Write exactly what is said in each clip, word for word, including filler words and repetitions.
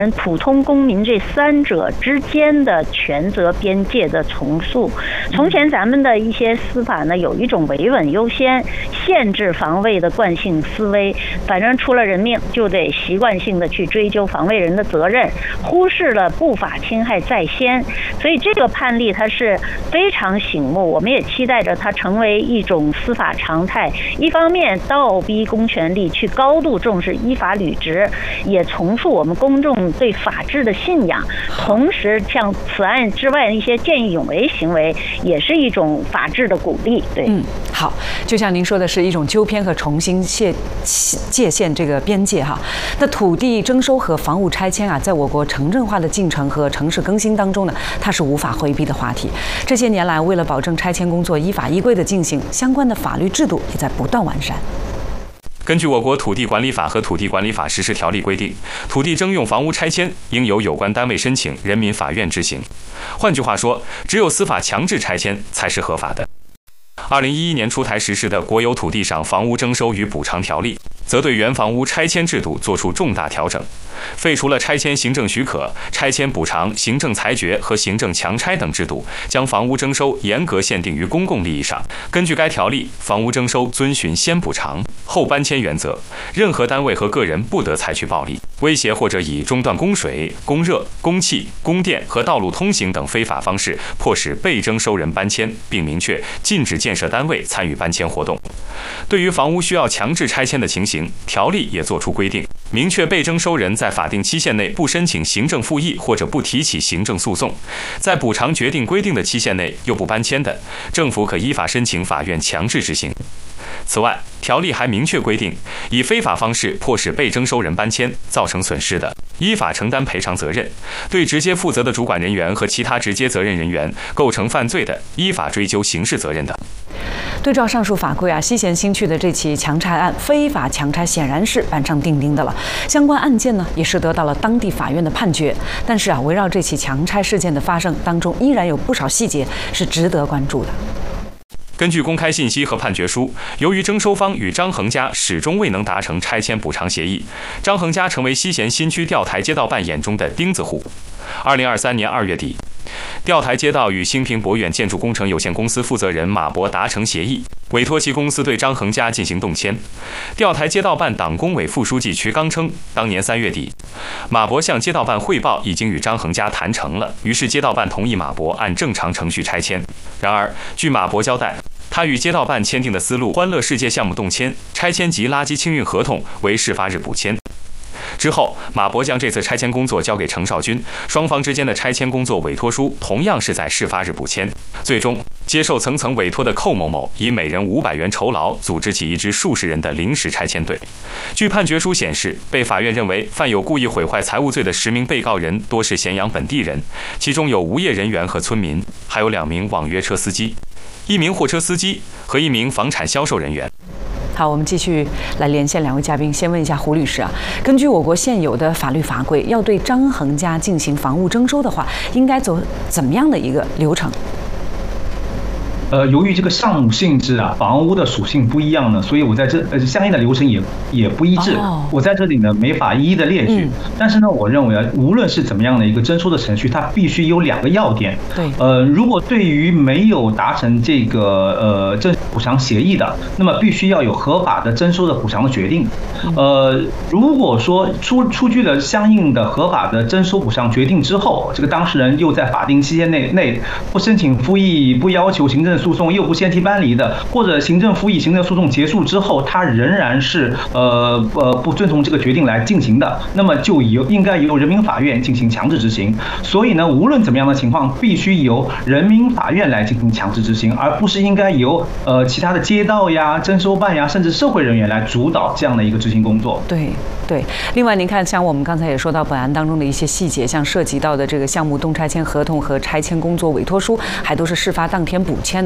普通公民这三者之间的权责边界的重塑。从前咱们的一些司法呢，有一种维稳优先、限制防卫的惯性思维，反正出了人命就得习惯性的去追究防卫人的责任，忽视了不法侵害在先。所以这个判例它是非常醒目，我们也期待着它成为一种司法常态。一方面倒逼公权力去高度重视依法履职，也重塑我们公众对法治的信仰。同时，像此案之外的一些见义勇为行为，也是一种法治的鼓励。对， 嗯，好，就像您说的是一种纠偏和重新界界限这个边界哈。那土地征收和房屋拆迁啊，在我国城镇化的进程和城市更新当中呢，它是无法回避的话题。这些年来，为了保证拆迁工作依法依规的进行，相关的法律制度也在不断完善。 根据我国土地管理法和土地管理法实施条例规定，土地征用房屋拆迁应由有关单位申请，人民法院执行。换句话说，只有司法强制拆迁才是合法的。二零一一年出台实施的《国有土地上房屋征收与补偿条例》，则对原房屋拆迁制度作出重大调整，废除了拆迁行政许可、拆迁补偿、行政裁决和行政强拆等制度，将房屋征收严格限定于公共利益上。根据该条例，房屋征收遵循先补偿后搬迁原则，任何单位和个人不得采取暴力、威胁或者以中断供水、供热、供气、供电和道路通行等非法方式迫使被征收人搬迁，并明确禁止建设单位参与搬迁活动。对于房屋需要强制拆迁的情形，条例也作出规定，明确被征收人在法定期限内不申请行政复议或者不提起行政诉讼，在补偿决定规定的期限内又不搬迁的，政府可依法申请法院强制执行。此外，条例还明确规定，以非法方式迫使被征收人搬迁造成损失的，依法承担赔偿责任；对直接负责的主管人员和其他直接责任人员构成犯罪的，依法追究刑事责任的。 对照上述法规啊，西咸新区的这起强拆案，非法强拆显然是板上钉钉的了。相关案件呢，也是得到了当地法院的判决。但是啊，围绕这起强拆事件的发生当中，依然有不少细节是值得关注的。 根据公开信息和判决书，由于征收方与张恒家始终未能达成拆迁补偿协议，张恒家成为西咸新区钓台街道办眼中的钉子户。二零二三年二月底，钓台街道与兴平博远建筑工程有限公司负责人马博达成协议，委托其公司对张恒家进行动迁。钓台街道办党工委副书记瞿刚称，当年三月底，马博向街道办汇报已经与张恒家谈成了，于是街道办同意马博按正常程序拆迁。然而，据马博交代，他与街道办签订的丝路欢乐世界项目动迁、拆迁及垃圾清运合同为事发日补签。之后，马博将这次拆迁工作交给程少军，双方之间的拆迁工作委托书同样是在事发日补签。最终，接受层层委托的寇某某以每人五百元酬劳，组织起一支数十人的临时拆迁队。据判决书显示，被法院认为犯有故意毁坏财物罪的十名被告人多是咸阳本地人，其中有无业人员和村民，还有两名网约车司机、一名货车司机和一名房产销售人员。 好，我们继续来连线两位嘉宾。先问一下胡律师啊，根据我国现有的法律法规，要对张恒家进行房屋征收的话，应该走怎么样的一个流程？ 呃，由于这个项目性质啊，房屋的属性不一样呢，所以我在这呃相应的流程也也不一致。Oh. 我在这里呢没法一一的列举。嗯、但是呢，我认为啊，无论是怎么样的一个征收的程序，它必须有两个要点。 对。 呃，如果对于没有达成这个呃这补偿协议的，那么必须要有合法的征收的补偿的决定。呃，如果说出出具了相应的合法的征收补偿决定之后，这个当事人又在法定期限内内不申请复议，不要求行政诉讼，又不限期搬离的，或者行政复议、行政诉讼结束之后，他仍然是呃呃不遵从这个决定来进行的，那么就由应该由人民法院进行强制执行。所以呢，无论怎么样的情况，必须由人民法院来进行强制执行，而不是应该由呃其他的街道呀、征收办呀，甚至社会人员来主导这样的一个执行工作。 对对。另外，您看，像我们刚才也说到本案当中的一些细节，像涉及到的这个项目动拆迁合同和拆迁工作委托书，还都是事发当天补签的。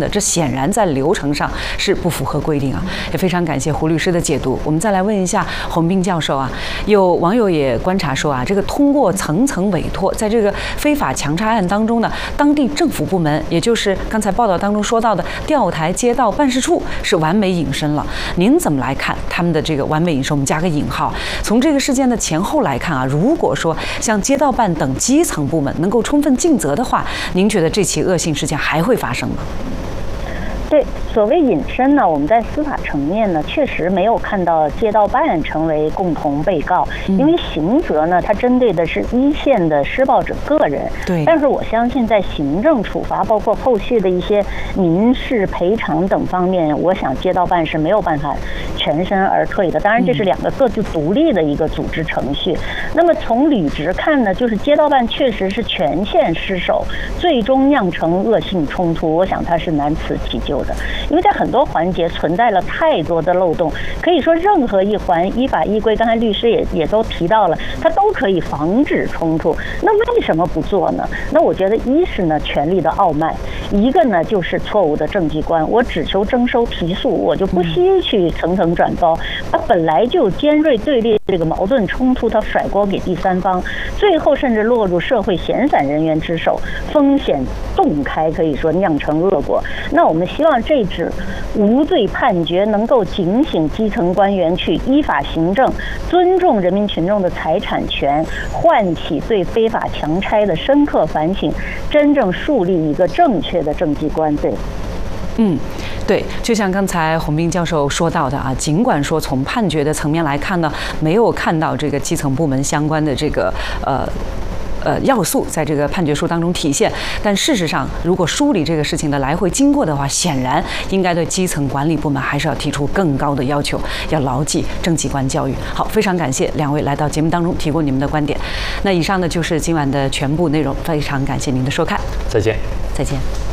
的，这显然在流程上是不符合规定啊。也非常感谢胡律师的解读。我们再来问一下洪斌教授啊，有网友也观察说啊，这个通过层层委托，在这个非法强拆案当中呢，当地政府部门，也就是刚才报道当中说到的钓台街道办事处是完美隐身了。您怎么来看他们的这个完美隐身？我们加个引号。从这个事件的前后来看啊，如果说像街道办等基层部门能够充分尽责的话，您觉得这起恶性事件还会发生吗？ 对，所谓隐身呢，我们在司法层面呢，确实没有看到街道办成为共同被告，因为刑责呢，它针对的是一线的施暴者个人。 对。 但是我相信，在行政处罚，包括后续的一些民事赔偿等方面，我想街道办是没有办法全身而退的。当然，这是两个各自独立的一个组织程序。那么从履职看呢，就是街道办确实是权限失守，最终酿成恶性冲突，我想它是难辞其咎的，因为在很多环节存在了太多的漏洞，可以说任何一环依法依规，刚才律师也也都提到了，它都可以防止冲突。那为什么不做呢？那我觉得一是呢权力的傲慢，一个呢就是错误的政绩观。我只求征收提诉，我就不惜去层层转包，它本来就尖锐对立这个矛盾冲突，它甩锅给第三方，最后甚至落入社会闲散人员之手，风险洞开，可以说酿成恶果。那我们希望这纸无罪判决能够警醒基层官员去依法行政，尊重人民群众的财产权，唤起对非法强拆的深刻反省，真正树立一个正确的政绩观。对。 嗯，对，就像刚才洪斌教授说到的啊，尽管说从判决的层面来看呢，没有看到这个基层部门相关的这个呃。呃，要素在这个判决书当中体现，但事实上，如果梳理这个事情的来回经过的话，显然应该对基层管理部门还是要提出更高的要求，要牢记政绩观教育。好，非常感谢两位来到节目当中提供你们的观点。那以上呢就是今晚的全部内容，非常感谢您的收看， 再见， 再见。